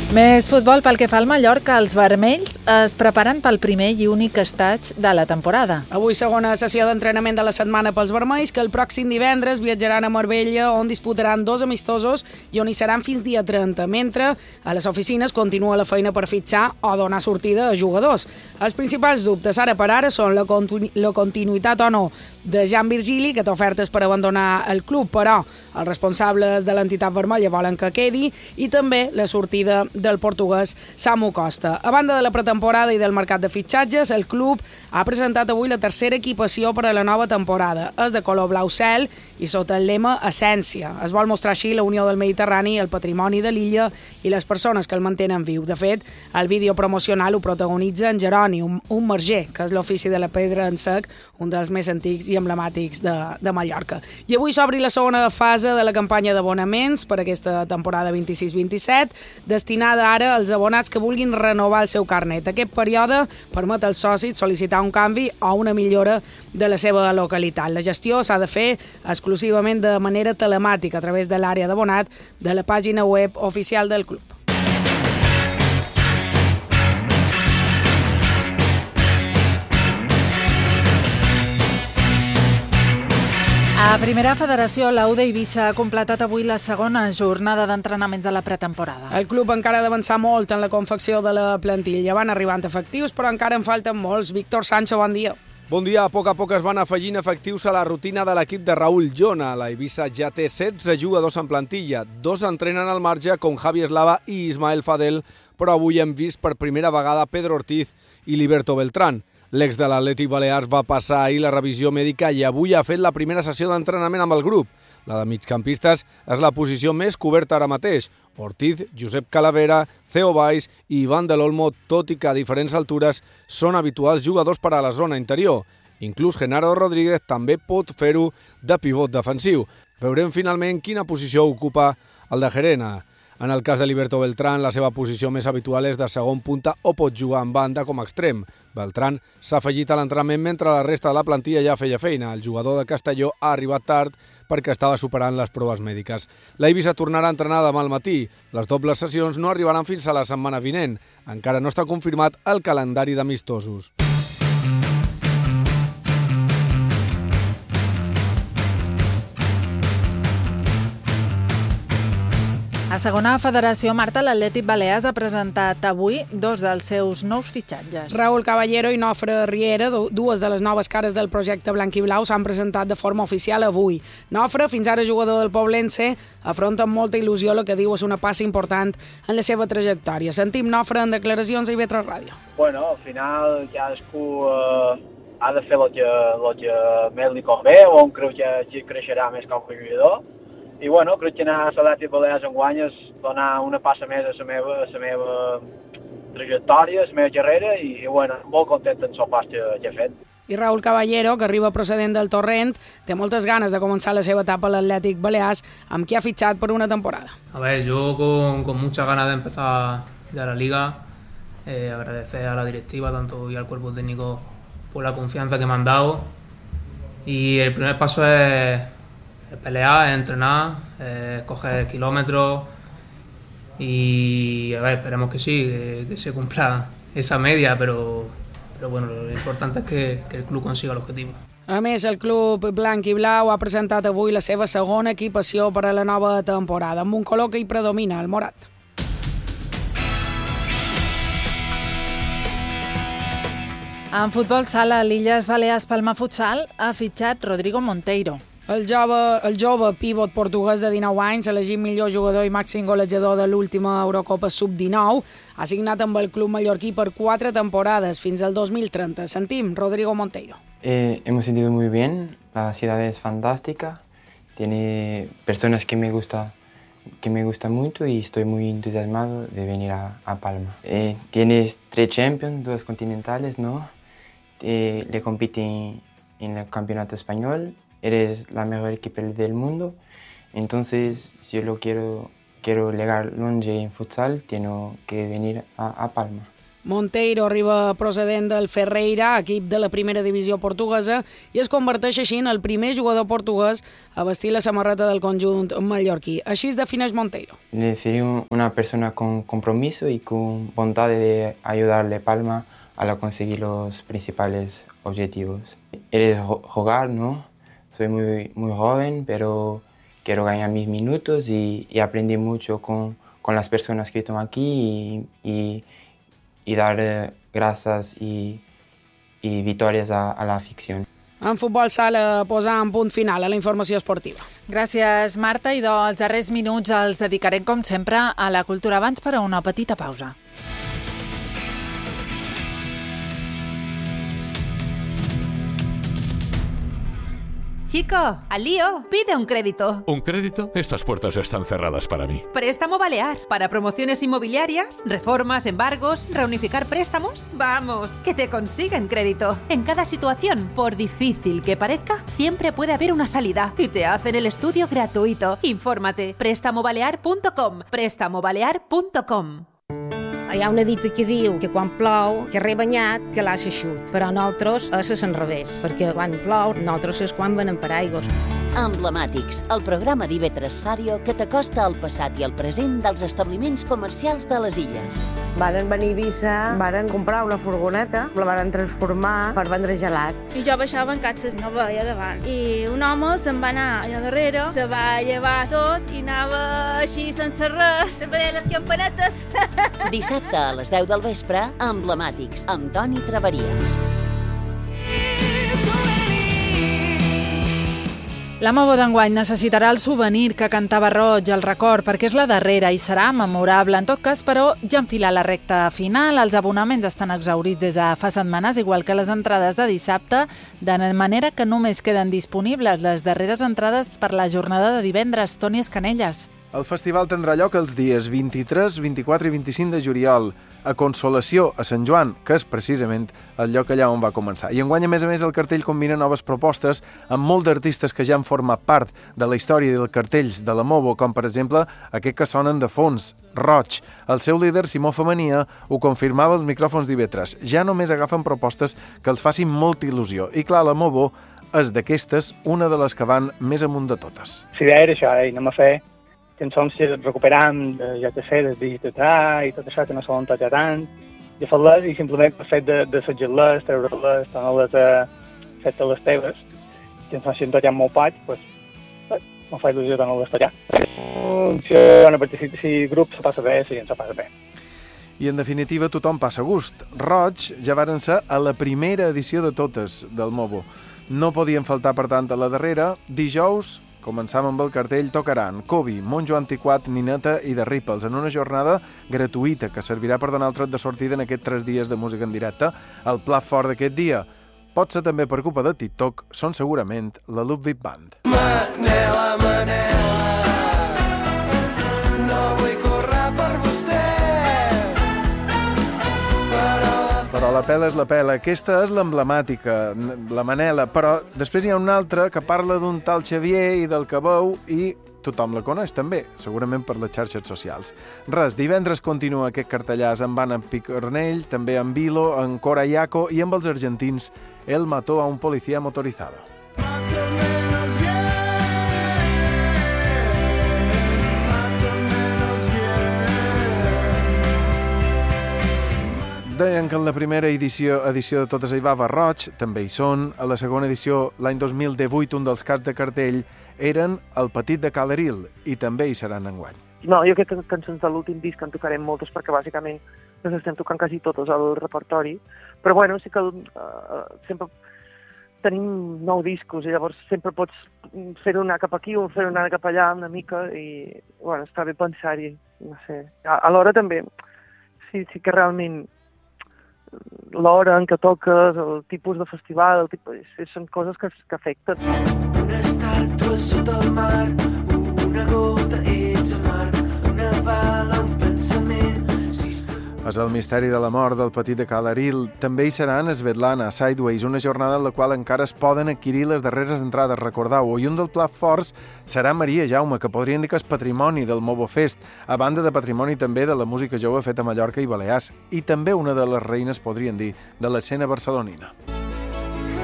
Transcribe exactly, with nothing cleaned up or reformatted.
Més futbol pel que fa al Mallorca. Els vermells es preparen pel primer i únic estatge de la temporada. Avui segona sessió d'entrenament de la setmana pels vermells, que el pròxim divendres viatjaran a Marbella, on disputaran dos amistosos i on hi seran fins dia trenta, mentre a les oficines continua la feina per fitxar o donar sortida a jugadors. Els principals dubtes ara per ara són la, continu la continuïtat o no de Jan Virgili, que té ofertes per abandonar el club, però els responsables de l'entitat vermella volen que quedi, i també la sortida del portuguès Samu Costa. A banda de la pretemporada i del mercat de fitxatges, el club ha presentat avui la tercera equipació per a la nova temporada. És de color blau cel i sota el lema Essència. Es vol mostrar així la unió del Mediterrani, el patrimoni de l'illa i les persones que el mantenen viu. De fet, el vídeo promocional ho protagonitza en Jeroni, un, un marger, que és l'ofici de la pedra en sec, un dels més antics i emblemàtics de, de Mallorca. I avui s'obri la segona fase de la campanya d'abonaments per aquesta temporada vint-i-sis vint-i-set, destinada ara als abonats que vulguin renovar el seu carnet. Aquest període permet als socis sol·licitar un canvi o una millora de la seva localitat. La gestió s'ha de fer exclusivament de manera telemàtica a través de l'àrea d'abonat de la pàgina web oficial del club. A Primera Federació, l'A U d'Eivissa ha completat avui la segona jornada d'entrenaments de la pretemporada. El club encara ha d'avançar molt en la confecció de la plantilla. Van arribant efectius, però encara en falten molts. Víctor Sancho, bon dia. Bon dia. A poc a poc es van afegint efectius a la rutina de l'equip de Raúl Jona. La Eivissa ja té setze jugadors en plantilla. Dos entrenen al marge, com Javi Eslava i Ismael Fadel, però avui hem vist per primera vegada Pedro Ortiz i Liberto Beltrán. L'ex de l'Atlètic Balears va passar ahir la revisió mèdica i avui ha fet la primera sessió d'entrenament amb el grup. La de migcampistes és la posició més coberta ara mateix. Ortiz, Josep Calavera, Theo Valls i Ivan del Olmo, tot i que a diferents altures, són habituals jugadors per a la zona interior. Inclús Genaro Rodríguez també pot fer-ho de pivot defensiu. Veurem finalment quina posició ocupa el de Gerena. En el cas de Liberto Beltrán, la seva posició més habitual és de segon punta o pot jugar en banda com a extrem. Beltrán s'ha afegit a l'entrenament mentre la resta de la plantilla ja feia feina. El jugador de Castelló ha arribat tard perquè estava superant les proves mèdiques. La Eivissa tornarà a entrenar demà al matí. Les dobles sessions no arribaran fins a la setmana vinent. Encara no està confirmat el calendari d'amistosos. A segona federació, Marta, l'Atlètic Balears ha presentat avui dos dels seus nous fitxatges. Raúl Caballero i Nofre Riera, dues de les noves cares del projecte blanc i blau, s'han presentat de forma oficial avui. Nofre, fins ara jugador del Poblense, afronta amb molta il·lusió el que diu és una passa important en la seva trajectòria. Sentim Nofre en declaracions a I V tres Ràdio. Bueno, al final cadascú eh, ha de fer el que, el que més li convé, on creu que, que creixerà més com a jugador. I bueno, crec que anar a l'Atlètic Balears enguany és donar una passa més a la meva, a la meva trajectòria, a la meva carrera, i, i bueno, molt content amb el pas que, que he fet. I Raúl Caballero, que arriba procedent del Torrent, té moltes ganes de començar la seva etapa a l'Atlètic Balears, amb qui ha fitxat per una temporada. A ver, yo con, con muchas ganas de empezar ya la liga, eh, agradecer a la directiva tanto y al cuerpo técnico por la confianza que me han dado, y el primer paso es es pelear, es entrenar, es coger kilómetros y a ver, esperemos que sí, que, que se cumpla esa media, pero, pero bueno, lo importante es que, que el club consiga el objetivo. A més, el club blanc i blau ha presentat avui la seva segona equipació per a la nova temporada, amb un color que hi predomina, el morat. En futbol sala, l'Illes Balears Palma Futsal ha fitxat Rodrigo Monteiro. El jove, el jove pivot portuguès de dinou anys, elegit millor jugador i màxim golejador de l'última Eurocopa sub dinou, ha signat amb el club mallorquí per quatre temporades, fins al dos mil trenta. Sentim Rodrigo Monteiro. Eh, hemos sentido muy bien, la ciudad es fantástica, tiene personas que me gusta, que me gusta mucho y estoy muy entusiasmado de venir a, a Palma. Eh, tienes tres Champions, dos continentales, ¿no? Eh, le compiten en el campeonato español. Eres la mejor equipo del mundo, entonces si yo lo quiero, quiero llegar longe en futsal, tengo que venir a, a Palma. Monteiro arriba procedent del Ferreira, equip de la primera divisió portuguesa, i es converteix així en el primer jugador portuguès a vestir la samarreta del conjunt mallorquí. Així es defineix Monteiro. Sería una persona con compromiso y con voluntad de ayudarle Palma a conseguir los principales objetivos. Eres jugar, ¿no? Soy muy, muy joven, pero quiero ganar mis minutos y, y aprendí mucho con, con las personas que están aquí y, y i dar gràcies i, i victòries a, a l'afició. En futbol sala posar un punt final a la informació esportiva. Gràcies, Marta, i dels darrers minuts els dedicarem, com sempre, a la cultura abans per a una petita pausa. Chico, al lío, pide un crédito. ¿Un crédito? Estas puertas están cerradas para mí. Préstamo Balear. Para promociones inmobiliarias, reformas, embargos, reunificar préstamos. Vamos, que te consiguen crédito. En cada situación, por difícil que parezca, siempre puede haber una salida. Y te hacen el estudio gratuito. Infórmate. préstamo balear punto com. préstamo balear punto com. Hi ha una dita que diu que quan plou, que re banyat, que l'ha eixut. Però nosaltres és a l'enrevés, perquè quan plou, nosaltres és quan venem paraigües. Emblemàtics, el programa d'I V tres Ràdio que t'acosta al passat i al present dels establiments comercials de les illes. Varen venir a Eivissa, varen comprar una furgoneta, la varen transformar per vendre gelats. I jo baixava en catxes, no veia davant. I un home se'n va anar allà darrere, se va llevar tot i anava així sense res, sempre les campanetes. Dissabte a les deu del vespre, Emblemàtics, amb Toni Traveria. La Movo d'enguany necessitarà el souvenir que cantava Roig, el record, perquè és la darrera i serà memorable. En tot cas, però, ja enfila la recta final. Els abonaments estan exhaurits des de fa setmanes, igual que les entrades de dissabte, de manera que només queden disponibles les darreres entrades per la jornada de divendres. Toni Escanelles. El festival tindrà lloc els dies vint-i-tres, vint-i-quatre i vint-i-cinc de juliol, a Consolació, a Sant Joan, que és precisament el lloc allà on va començar. I enguany, a més a més, el cartell combina noves propostes amb molts d'artistes que ja han format part de la història dels cartells de la Movo, com per exemple aquest que sonen de fons, Roig. El seu líder, Simó Femenia, ho confirmava als micròfons d'I V tres. Ja només agafen propostes que els facin molta il·lusió. I clar, la Movo és d'aquestes una de les que van més amunt de totes. Si era això, eh? anem a fer cançons que recuperam, ja te sé, des digital i tot això, que no s'ho ja tant, i fer-les, i simplement per fet de, de segir-les, treure-les, donar-les a fer-te les teves, que ens facin tot ja molt paig, doncs, m'ho fa il·lusió donar-les tot ja. Si una participació, si el grup se passa bé, si gent se passa bé. I en definitiva tothom passa gust. Roig ja varen ser a la primera edició de totes del Movo. No podien faltar, per tant, a la darrera. Dijous, començam amb el cartell, tocaran Covi, Montjo Antiquat, Nineta i The Ripples en una jornada gratuïta que servirà per donar el tret de sortida en aquests tres dies de música en directe. El plat fort d'aquest dia pot ser també per culpa de TikTok, són segurament la Ludwig Band. Manela, Manela, no vull córrer per vostè, però... Però la pela és la pela. Aquesta és l'emblemàtica, la Manela, però després hi ha una altra que parla d'un tal Xavier i del que veu i tothom la coneix també, segurament per les xarxes socials. Res, divendres continua aquest cartellàs amb Anna Picornell, també amb Vilo, amb Cora Iaco i amb els argentins Él mató a un policía motorizado. Deien que en la primera edició, edició de totes hi va Roig, també hi són. A la segona edició, l'any dos mil divuit, un dels caps de cartell eren El petit de Caleril, i també hi seran enguany. No, jo crec que cançons de l'últim disc en tocarem moltes, perquè bàsicament les estem tocant quasi totes al repertori. Però bueno, sí que uh, sempre tenim nou discos i llavors sempre pots fer-ho anar cap aquí o fer-ho anar cap allà una mica i bueno, està bé pensar-hi, no sé. Alhora també, sí, sí que realment l'hora en què toques, el tipus de festival, el tipus, són coses que, que afecten. Una estàtua sota el mar, una gota, ets el mar, una bala, un pensament... És el misteri de la mort del petit de Calaril. També hi seran Svetlana, Sideways, una jornada en la qual encara es poden adquirir les darreres entrades, recordeu-ho. I un dels plats forts serà Maria Jaume, que podria dir que és patrimoni del Mobo Fest, a banda de patrimoni també de la música jove feta a Mallorca i Balears. I també una de les reines, podrien dir, de l'escena barcelonina.